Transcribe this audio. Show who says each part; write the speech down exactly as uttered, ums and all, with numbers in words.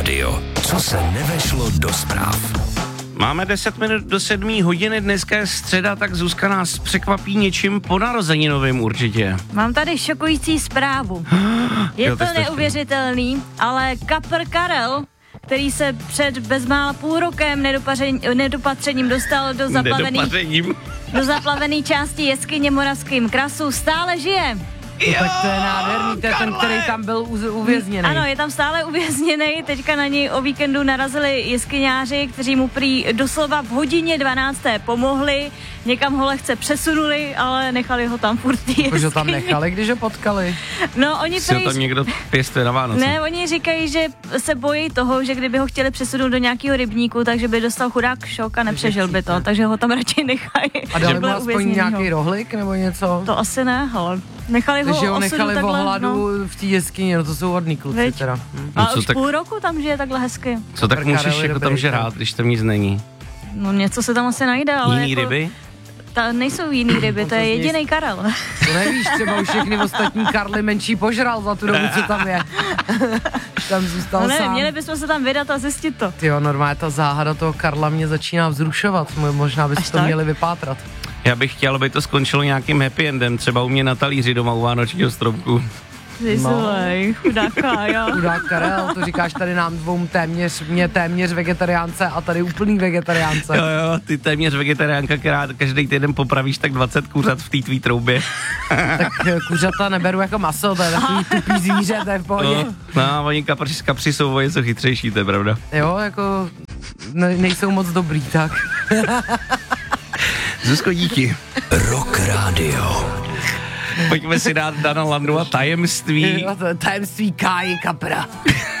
Speaker 1: Radio. Co se nevešlo do zpráv?
Speaker 2: Máme deset minut do sedmé hodiny, dneska je středa, tak Zuzka nás překvapí něčím po narozeninovým určitě.
Speaker 3: Mám tady šokující zprávu. Je
Speaker 2: Jo,
Speaker 3: to
Speaker 2: to
Speaker 3: neuvěřitelný, ale kapr Karel, který se před bezmála půl rokem nedopatřením dostal do zaplavený, do zaplavené části jeskyně Moravským Krasu, stále žije.
Speaker 4: No, tak to je nádherný, to je ten, který tam byl uvězněný.
Speaker 3: Ano, je tam stále uvězněný, teďka na něj o víkendu narazili jeskyňáři, kteří mu prý doslova v hodině dvanácté pomohli, někam ho lehce přesunuli, ale nechali ho tam furt v té jeskyni.
Speaker 4: Už ho tam nechali, když ho potkali?
Speaker 3: No, oni
Speaker 2: si
Speaker 3: prý...
Speaker 2: ho tam někdo pěstuje na Vánoce.
Speaker 3: Ne, oni říkají, že se bojí toho, že kdyby ho chtěli přesunout do nějakého rybníku, takže by dostal chudák šok a nepřežil by to, takže ho tam radši nechají.
Speaker 4: A dali mu aspoň nějaký rohlík nebo něco?
Speaker 3: To asi ne, ale nechali ho
Speaker 4: Takže ho nechali v
Speaker 3: takhle,
Speaker 4: hladu
Speaker 3: no.
Speaker 4: v té jeskyni, no to jsou hodný kluci
Speaker 3: Veď.
Speaker 4: teda. Hm.
Speaker 3: A
Speaker 2: No,
Speaker 3: už
Speaker 2: tak...
Speaker 3: půl roku tam žije takhle hezky.
Speaker 2: Co tak
Speaker 4: Karel
Speaker 2: můžeš
Speaker 4: je
Speaker 2: jako
Speaker 4: dobrý,
Speaker 2: tam žrát, když tam nic není?
Speaker 3: No něco se tam asi najde, ale
Speaker 2: Jiný
Speaker 3: jako,
Speaker 2: ryby?
Speaker 3: Ta, nejsou jiný ryby, to je jediný Karel.
Speaker 4: To nevíš, třeba už všechny ostatní Karly menší požral za tu dobu, co tam je. Tam zůstal
Speaker 3: No ne,
Speaker 4: sám.
Speaker 3: měli bychom se tam vydat a zjistit to.
Speaker 4: Tyjo, normálně ta záhada toho Karla mě začíná vzrušovat, možná byste to
Speaker 3: tak?
Speaker 4: měli vypátrat.
Speaker 2: Já bych chtěl, aby to skončilo nějakým happy endem, třeba u mě na talíři doma u vánočního stromku.
Speaker 3: Vyslej, chudáka, jo.
Speaker 4: Chudák Karel, to říkáš tady nám dvou téměř, mě téměř vegetariánce a tady úplný vegetariánce.
Speaker 2: Jo, jo, ty téměř vegetariánka, která každý týden popravíš tak dvacet kuřat v té tvý troubě.
Speaker 4: Tak kuřata neberu jako maso, to je takový tupý zvíře, to je v pohodě.
Speaker 2: No, no oni kapři, kapři jsou o něco chytřejší, to je pravda.
Speaker 4: Jo, jako ne, nejsou moc dobrý, tak.
Speaker 2: Zuzko, díky.
Speaker 1: Rock Radio.
Speaker 2: Pojďme si dát Dana Landu a tajemství.
Speaker 4: Jo, to je tajemství Káji Kapra.